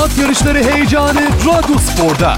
At yarışları heyecanı Radyospor'da.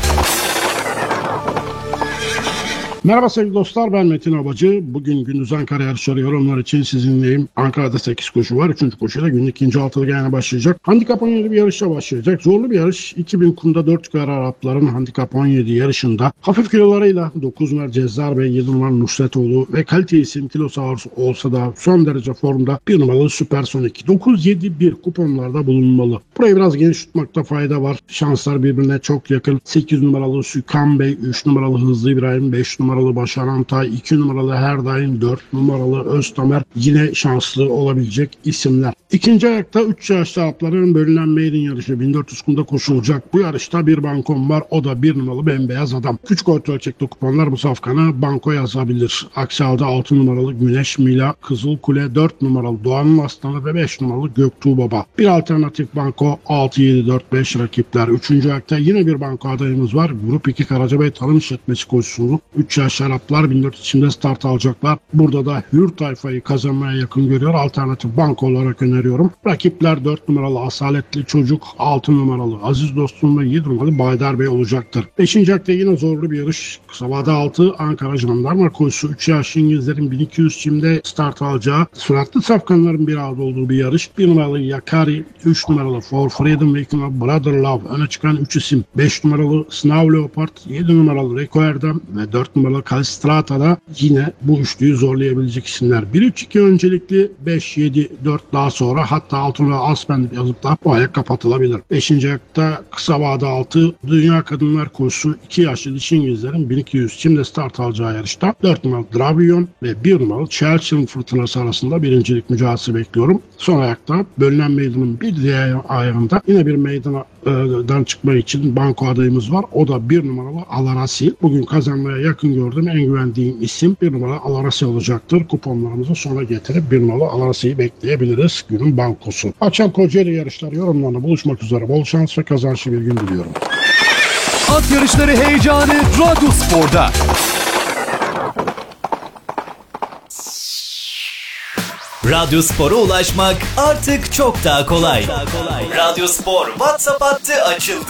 Merhaba sevgili dostlar, ben Metin Abacı. Bugün gündüz Ankara yarışları yorumlar için sizinleyim. Ankara'da 8 koşu var. 3. koşuyla günün ikinci altılı yine başlayacak. Handikap 17 bir yarışla başlayacak. Zorlu bir yarış. 2000 kumda 4 kara Arapların Handikap 17 yarışında hafif kilolarıyla 9 numara Cezzar Bey, 7 numara Nusretoğlu ve kalite isim kilosu ağır olsa da son derece formda 1 numaralı Süpersonik 9-7-1 kuponlarda bulunmalı. Burayı biraz geniş tutmakta fayda var. Şanslar birbirine çok yakın. 8 numaralı Sükan Bey, 3 numaralı Hızlı İbrahim, 5 numaralı Başar Antay, 2 numaralı Her Daim, 4 numaralı Öztamer yine şanslı olabilecek isimler. İkinci ayakta 3 yaşlı Arapların bölünen maiden yarışı 1400 kumda koşulacak. Bu yarışta bir bankom var. O da 1 numaralı Bembeyaz Adam. Küçük orta ölçekli kuponlar bu safkanı banko yazabilir. Aksi halde 6 numaralı Güneş Mila, Kızıl Kule, 4 numaralı Doğan'ın Aslanı ve 5 numaralı Göktuğ Baba. Bir alternatif banko 6-7-4-5 rakipler. Üçüncü ayakta yine bir banko adayımız var. Grup 2 Karacabey Tarım İşletmesi koşusunu 3 yaş Araplar 1400 içinde start alacaklar. Burada da Hür tayfayı kazanmaya yakın görüyor. Alternatif banko olarak öneriyorum. Rakipler 4 numaralı Asaletli Çocuk, 6 numaralı Aziz Dostum ve 7 numaralı Baydar Bey olacaktır. 5. ayakta yine zorlu bir yarış. Kısa vade 6 Ankara Jandarma koşusu 3 yaş İngilizlerin 1200 çimde start alacağı süratli safkanların bir arada olduğu bir yarış. 1 numaralı Yakari, 3 numaralı For Freedom ve 2 numaralı Brother Love öne çıkan 3 isim. 5 numaralı Sınav Leopard, 7 numaralı Reko Erdem ve 4 numaralı Kalistrata'da yine bu üçlüyü zorlayabilecek isimler. 1-3-2 öncelikli, 5-7-4 daha sonra hatta altına Aspen yazıp da bu ayak kapatılabilir. 5. ayakta kısa vade 6 Dünya Kadınlar Koşusu 2 yaşlı dişi İngilizlerin 1200 çimde start alacağı yarışta 4 numaralı Dravion ve 1 numaralı Churchill Fırtınası arasında birincilik mücadelesi bekliyorum. Son ayakta bölünen meydanın bir diğer ayağında yine bir meydandan çıkma için banko adayımız var. O da 1 numaralı Alarasi. Bugün kazanmaya yakın gördüğüm en güvendiğim isim 1 numaralı Alarasi olacaktır. Kuponlarımızı sona getirip 1 numaralı Alarasi'yi bekleyebiliriz günün bankosu. Akşam Kocaeli yarışları yorumlarına buluşmak üzere. Bol şans ve kazançlı bir gün diliyorum. At yarışları heyecanı Radyospor'da. Radyospor'a ulaşmak artık çok daha kolay. Radyospor WhatsApp hattı açıldı.